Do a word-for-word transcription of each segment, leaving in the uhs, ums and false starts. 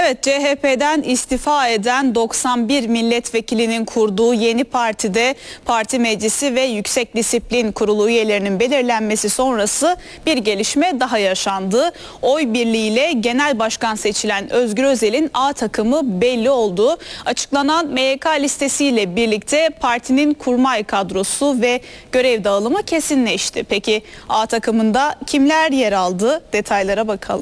Evet, C H P'den istifa eden doksan bir milletvekilinin kurduğu yeni partide parti meclisi ve Yüksek Disiplin Kurulu üyelerinin belirlenmesi sonrası bir gelişme daha yaşandı. Oy birliğiyle genel başkan seçilen Özgür Özel'in A takımı belli oldu. Açıklanan M Y K listesiyle birlikte partinin kurmay kadrosu ve görev dağılımı kesinleşti. Peki A takımında kimler yer aldı? Detaylara bakalım.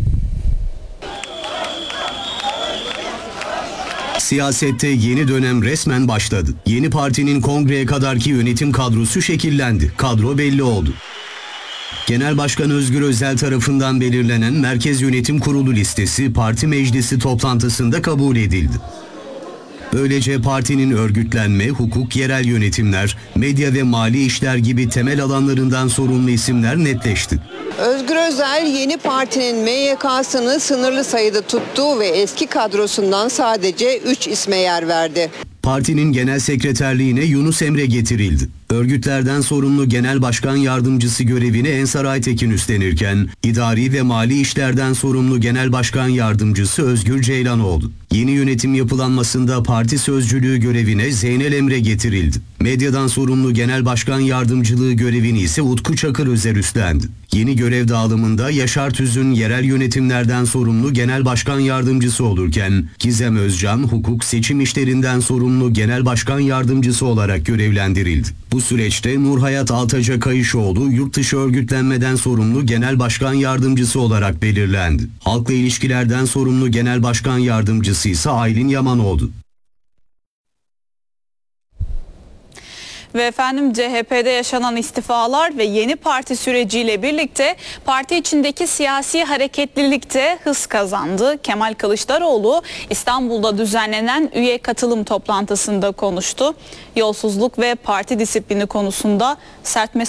Siyasette yeni dönem resmen başladı. Yeni partinin kongreye kadarki yönetim kadrosu şekillendi. Kadro belli oldu. Genel Başkan Özgür Özel tarafından belirlenen Merkez Yönetim Kurulu listesi parti meclisi toplantısında kabul edildi. Böylece partinin örgütlenme, hukuk, yerel yönetimler, medya ve mali işler gibi temel alanlarından sorumlu isimler netleşti. Özgür Özel yeni partinin M Y K'sını sınırlı sayıda tuttu ve eski kadrosundan sadece üç isme yer verdi. Partinin genel sekreterliğine Yunus Emre getirildi. Örgütlerden sorumlu Genel Başkan Yardımcısı görevini Ensar Aytekin üstlenirken, idari ve mali işlerden sorumlu Genel Başkan Yardımcısı Özgür Ceylanoğlu. Yeni yönetim yapılanmasında parti sözcülüğü görevine Zeynel Emre getirildi. Medyadan sorumlu Genel Başkan Yardımcılığı görevini ise Utku Çakır Özer üstlendi. Yeni görev dağılımında Yaşar Tüzün yerel yönetimlerden sorumlu Genel Başkan Yardımcısı olurken, Gizem Özcan hukuk seçim işlerinden sorumlu Genel Başkan Yardımcısı olarak görevlendirildi. Bu süreçte Nurhayat Altaca Kayışoğlu yurt dışı örgütlenmeden sorumlu Genel Başkan Yardımcısı olarak belirlendi. Halkla ilişkilerden sorumlu Genel Başkan Yardımcısı ise Aylin Yamanoğlu. Ve efendim C H P'de yaşanan istifalar ve yeni parti süreciyle birlikte parti içindeki siyasi hareketlilikte hız kazandı. Kemal Kılıçdaroğlu İstanbul'da düzenlenen üye katılım toplantısında konuştu. Yolsuzluk ve parti disiplini konusunda sert mesaj